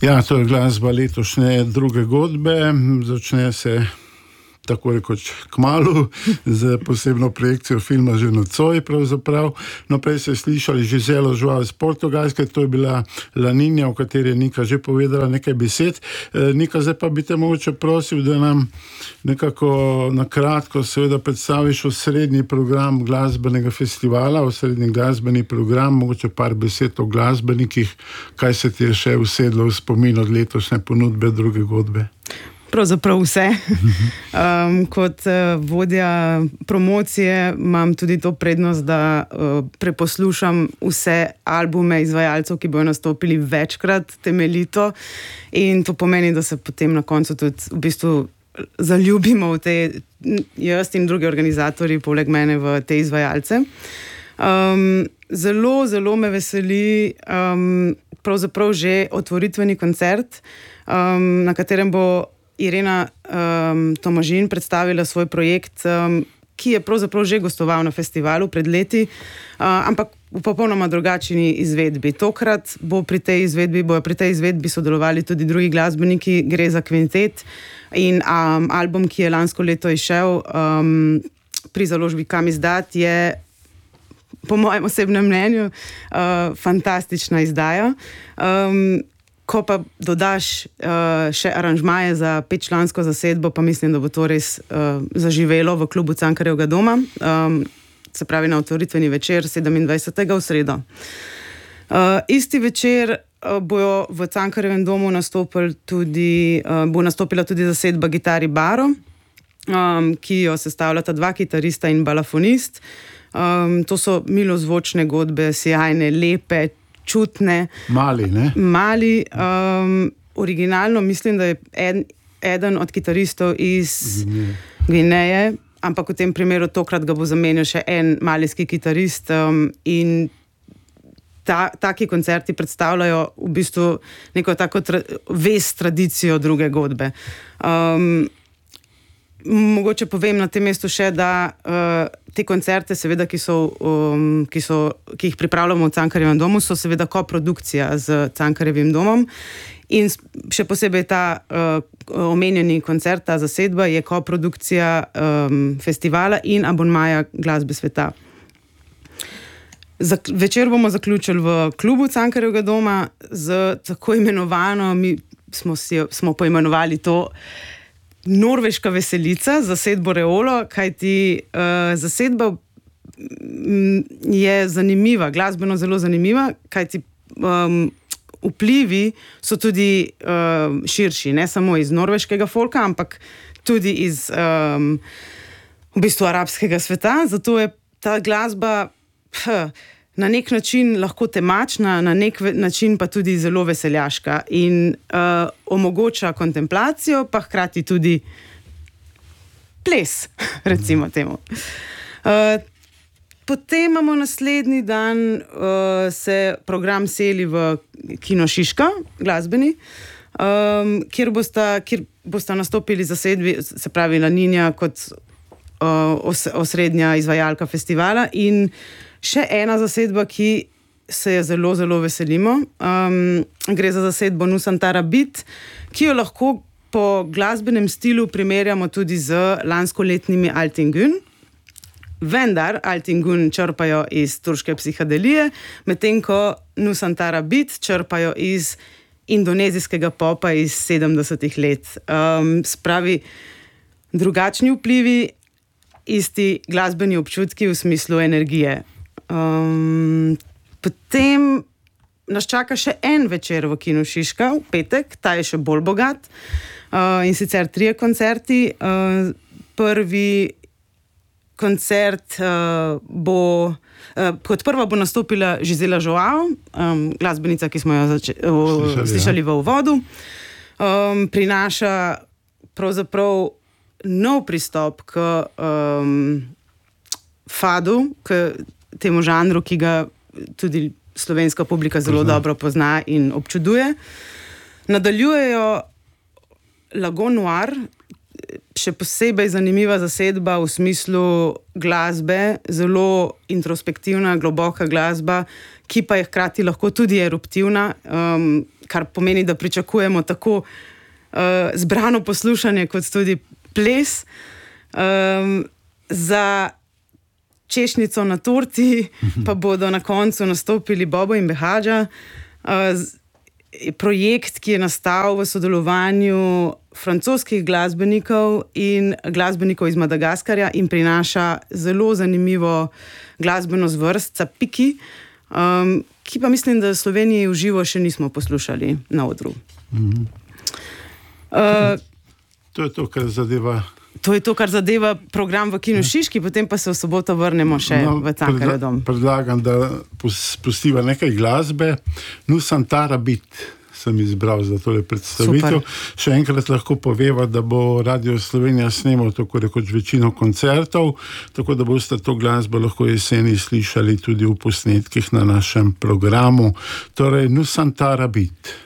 Ja, to je glasba letošnje druge godbe. Začne se tako rekoč kmalu, z posebno projekcijo filma že nocoj pravzaprav. No, prej ste slišali Giselo Joao iz Portugalske, to je bila La Niña, o kateri je Nika že povedala nekaj besed. Nika, zdaj pa bi te mogoče prosil, da nam nekako na kratko seveda predstaviš osrednji program glasbenega festivala, osrednji glasbeni program, mogoče par besed o glasbenikih, kaj se ti je še usedlo v spomin od letošnje ponudbe druge godbe. Pravzaprav vse. Kot vodja promocije imam tudi to prednost, da preposlušam vse albume izvajalcev, ki bojo nastopili večkrat, temeljito, in to pomeni, da se potem na koncu tudi v bistvu zaljubimo v te, jaz in drugi organizatorji poleg mene, v te izvajalce. Zelo, zelo me veseli pravzaprav že otvoritveni koncert, na katerem bo Irena Tomažin predstavila svoj projekt, ki je pravzaprav že gostoval na festivalu pred leti, ampak v popolnoma drugačni izvedbi. Tokrat bojo pri tej izvedbi sodelovali tudi drugi glasbeniki, gre za kvintet in album, ki je lansko leto izšel pri založbi Kam izdat, je po mojem osebnem mnenju fantastična izdaja. Ko pa dodaš še aranžmaje za 5-člansko zasedbo, pa mislim, da bo to res zaživelo v klubu Cankarjevega doma, se pravi na otvoritveni večer 27. v sredo. Isti večer bojo v Cankarjevem domu bo nastopila tudi zasedba Gitari Baro, ki jo sestavljata 2 kitarista in balafonist. To so milozvočne godbe, sjajne, lepe, čutne. Mali, ne? Mali. Originalno mislim, da je eden od kitaristov iz Gvineje, ampak v tem primeru tokrat ga bo zamenjal še en malijski kitarist, in taki koncerti predstavljajo v bistvu neko tako vez tradicijo druge godbe. Mogoče povem na tem mestu še, da te koncerte, seveda, ki jih pripravljamo v Cankarjevem domu, so seveda koprodukcija z Cankarjevim domom, in še posebej ta omenjeni koncert, ta zasedba je koprodukcija festivala in abonmaja Glasbe sveta. Večer bomo zaključili v klubu Cankarjevega doma z tako imenovano, mi smo poimenovali to Norveška veselica, zasedbo Reolo, kajti zasedba je zanimiva, glasbeno zelo zanimiva, kajti vplivi so tudi širši, ne samo iz norveškega folka, ampak tudi iz v bistvu arabskega sveta, zato je ta glasba na nek način lahko temačna, na nek način pa tudi zelo veseljaška in omogoča kontemplacijo, pa hkrati tudi ples, recimo temu. Potem imamo naslednji dan, se program seli v Kino Šiška, glasbeni, kjer bosta nastopili zasedbi, se pravi La Niña kot osrednja izvajalka festivala in še ena zasedba, ki se je zelo, zelo veselimo. Gre za zasedbo Nusantara Beat, ki jo lahko po glasbenem stilu primerjamo tudi z lanskoletnimi Altingun. Vendar Altingun črpajo iz turške psihadelije, medtem ko Nusantara Beat črpajo iz indonezijskega popa iz 70-ih let. Spravi drugačni vplivi, isti glasbeni občutki v smislu energije. Potem nas čaka še en večer v Kinu Šiška v petek, ta je še bolj bogat, in sicer 3 koncerti. Prvi koncert kot prva bo nastopila Gisela Joao, glasbenica, ki smo jo slišali v uvodu. Prinaša pravzaprav nov pristop k fadu, k temu žanru, ki ga tudi slovenska publika zelo dobro pozna in občuduje. Nadaljujejo Lago Noir, še posebej zanimiva zasedba v smislu glasbe, zelo introspektivna, globoka glasba, ki pa je hkrati lahko tudi eruptivna, kar pomeni, da pričakujemo tako zbrano poslušanje kot tudi ples. Za češnjico na torti pa bodo na koncu nastopili Bobo in Behadža. Projekt, ki je nastal v sodelovanju francoskih glasbenikov in glasbenikov iz Madagaskarja in prinaša zelo zanimivo glasbeno zvrst Capiki, ki pa mislim, da v Sloveniji v živo še nismo poslušali na odru. To je to, kar zadeva... To je to, kar zadeva program v Kinu Šiški, potem pa se v soboto vrnemo še v Cankarjev dom. Predlagam, da pustiva nekaj glasbe. Nusantara Bit sem izbral za tole predstavitev. Super. Še enkrat lahko poveva, da bo Radio Slovenija snemal tako rekoč večino koncertov, tako da boste to glasbo lahko jeseni slišali tudi v posnetkih na našem programu. Torej, Nusantara Bit.